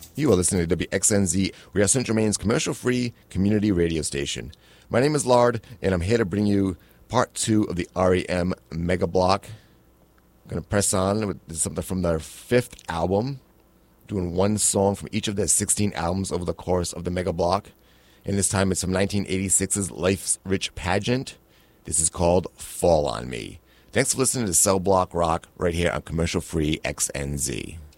You are listening to WXNZ. We are Central Maine's commercial-free community radio station. My name is Lard, and I'm here to bring you part 2 of the REM Mega Block. I'm going to press on with something from their 5th album, doing one song from each of their 16 albums over the course of the Mega Block. And this time it's from 1986's Life's Rich Pageant. This is called Fall on Me. Thanks for listening to Cell Block Rock right here on commercial-free XNZ.